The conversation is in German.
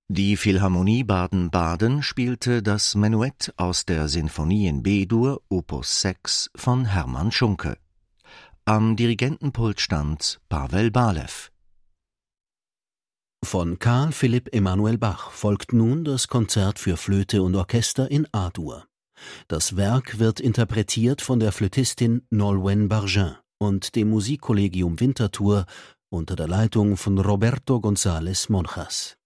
Die Philharmonie Baden-Baden spielte das Menuett aus der Sinfonie in B-Dur Opus 6 von Hermann Schunke. Am Dirigentenpult stand Pavel Balew. Von Carl Philipp Emanuel Bach folgt nun das Konzert für Flöte und Orchester in A-Dur. Das Werk wird interpretiert von der Flötistin Nolwenn Bargin und dem Musikkollegium Winterthur unter der Leitung von Roberto González Monjas.